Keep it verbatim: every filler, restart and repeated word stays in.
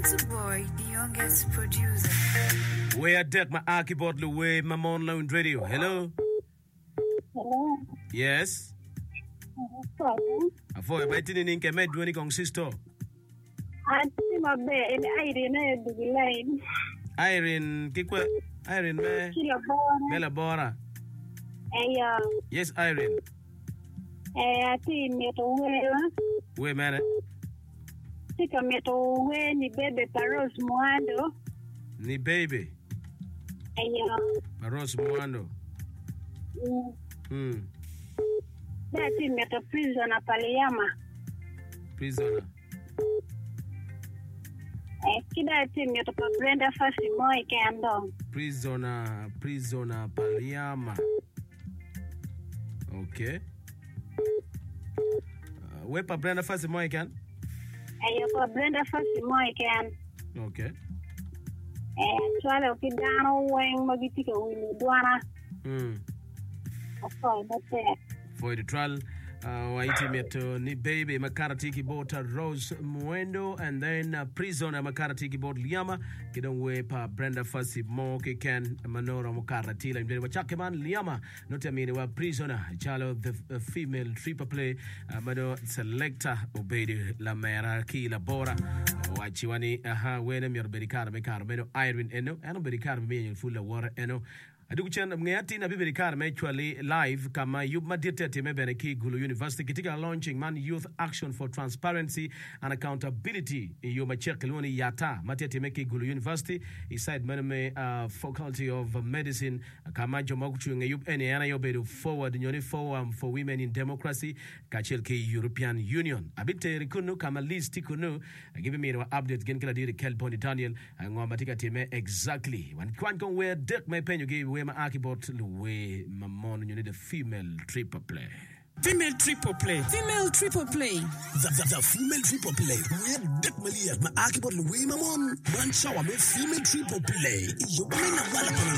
Boy, the youngest producer. Where deck my keyboard the way my on loan radio. Hello? Hello. Yes? Hello. Afo ba tini ni nke med woni kong sister. Ati mabe in Irene the line. Irene kikwe Irene me Kila bora. Mela Bora. Eya. Yes Irene. Eh ati meto wewe. We man. Tika meto we ni bebe Paros Mwando. Ni baby. Eya. Paros Mwando. Mm. Hmm. Dati meto prisoner Paliyama. Prisoner. Eh kida ati meto pa Brenda Fasi Moi kendo. Prisoner, prisoner Paliyama. Okay. Uh, we pa Brenda Fasi Moi can? Eya pa Brenda Fasi Moi ken. Okay. Eh swala ukidano weng magitika wini duana. Hmm. Okay, that's it. For the trial, uh, waiti meto ni baby makaratiki bota Rose Muendo and then uh, prisoner makaratiki bot Liama kidong we pa Brenda Fasi mo ken manora makaratila imdeni wachake man Liama note amini wa prisoner chalo the uh, female triple play uh, mado selector obedi la mera ki la bora wachiwani aha wene mi orbedikar me kar meno Irene eno eno bedikar me yen full water eno Adukuchen mngayati na bibiri karme actually live kama yub maditete mebene ki Gulu University kitika launching man Youth Action for Transparency and Accountability iyo machekilwoni yata matete meki Gulu University iside meneme uh, Faculty of Medicine kama jomakuchu ngayub ene ana yobedu forward nyoni forum for women in democracy kachel ki European Union abite rikunu kama list tikunu give me an update gen kila diri Kelponi Daniel ngwa matika time exactly when kwan kon where deck my pen you give my akibot the way mamon you need a female triple play. Female triple play. Female triple play. The, the, the female triple play. Where Dick Malia, my akibot the way mamon. Man shower me female triple play. You bring a wallop